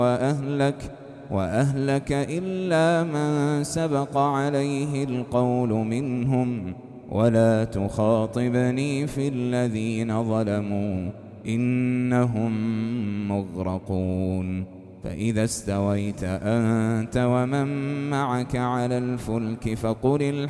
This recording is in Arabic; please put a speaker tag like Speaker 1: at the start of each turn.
Speaker 1: وأهلك إلا من سبق عليه القول منهم ولا تخاطبني في الذين ظلموا إنهم مغرقون فإذا استويت أنت ومن معك على الفلك فقل